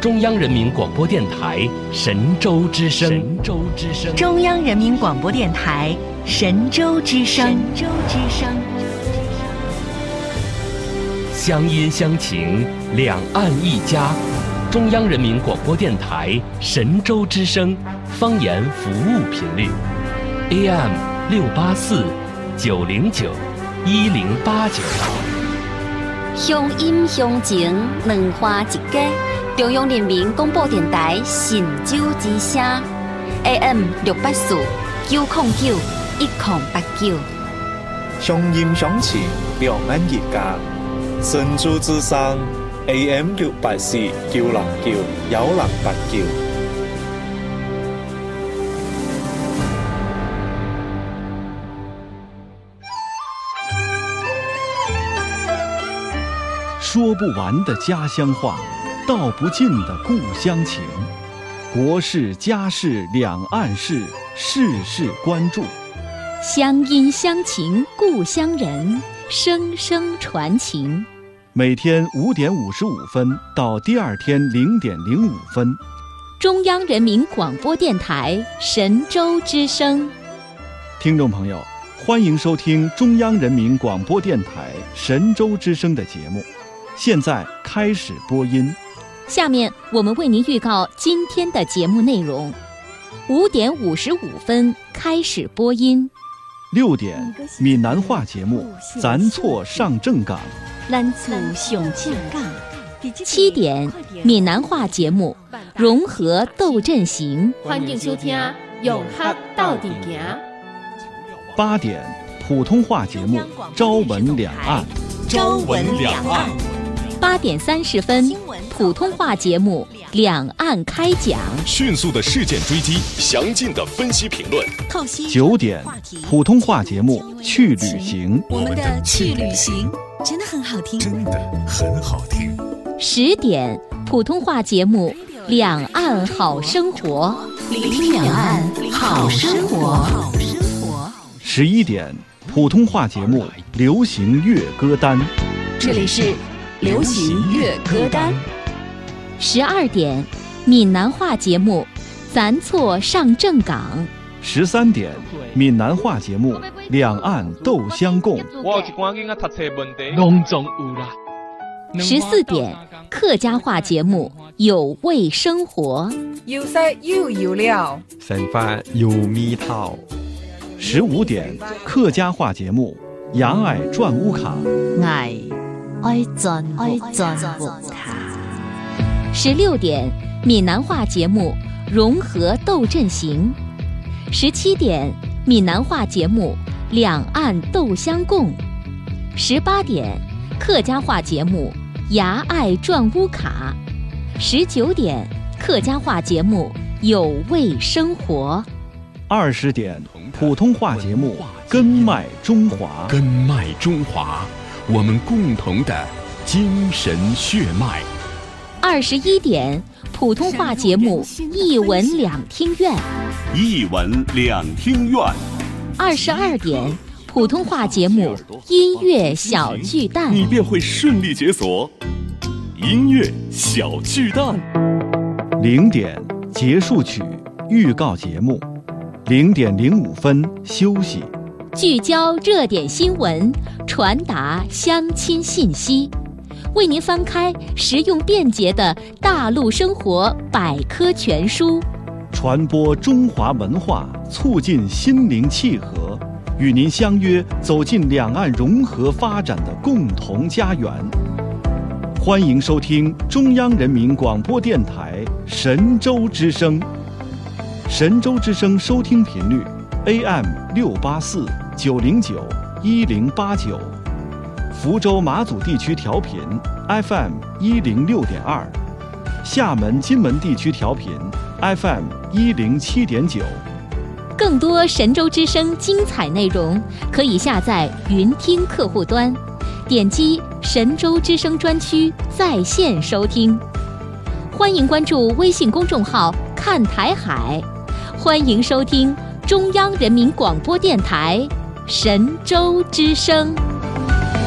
中央人民广播电台神州之声。神州之声。 中央人民广播电台神州之声。神州之声。 乡音乡情，两岸一家。中央人民广播电台神州之声方言服务频率 AM 684 909 1089。 乡音乡情，两花一家。中央人民广播电台神州之声 AM 684 909 1089。 乡音乡情，两岸一家。神州之声 AM 684 909 1089。 说不完的家乡话，道不尽的故乡情，国事家事两岸事，事事关注。 乡音乡情故乡人，声声传情。 每天5点55分到第二天0点05分， 中央人民广播电台神州之声。 听众朋友，欢迎收听中央人民广播电台神州之声的节目，现在开始播音。 下面我们为您预告今天的节目内容：5点55分开始播音 ；6点闽南话节目《咱错上正港》； 咱错上正港；7点闽南话节目《融合斗阵行》。 欢迎收听《永和到底行》。 8点普通话节目《朝闻两岸》。 朝闻两岸。 8点30分普通话节目《两岸开讲》， 迅速的事件追击，详尽的分析评论。 9点普通话节目《去旅行》， 我们的去旅行真的很好听， 真的很好听。 10点普通话节目《两岸好生活》， 聆听两岸好生活。 11点普通话节目《流行乐歌单》， 这里是流行乐歌单。 12点闽南话节目《咱错上正港》。 13点闽南话节目《两岸斗相共》。14点客家话节目《有味生活》。 有色又有料， 生活有味道。 15点客家话节目《牙爱转乌卡》。 爱转乌卡。16点闽南话节目《融合斗阵行》。17点闽南话节目《两岸斗相共》。18点客家话节目《牙爱转乌卡》。19点客家话节目《有味生活》。 20点普通话节目《根脉中华》。 根脉中华，我们共同的精神血脉。 21点普通话节目《一文两厅院》。 一文两厅院。 22点普通话节目《音乐小巨蛋》， 你便会顺利解锁音乐小巨蛋。 0点结束曲预告节目，0点05分休息。 聚焦热点新闻，传达乡亲信息，为您翻开实用便捷的大陆生活百科全书， 传播中华文化，促进心灵契合，与您相约走进两岸融合发展的共同家园。欢迎收听中央人民广播电台神州之声。神州之声收听频率 AM 684 909 1089，福州马祖地区调频 FM 106.2，厦门金门地区调频 FM 107.9。 更多神州之声精彩内容，可以下载云听客户端，点击神州之声专区在线收听。欢迎关注微信公众号看台海，欢迎收听中央人民广播电台神州之声。